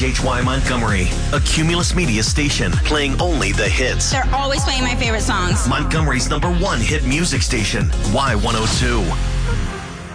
WHHY Montgomery, a Cumulus Media station playing only the hits. They're always playing my favorite songs. Montgomery's #1 hit music station, Y102.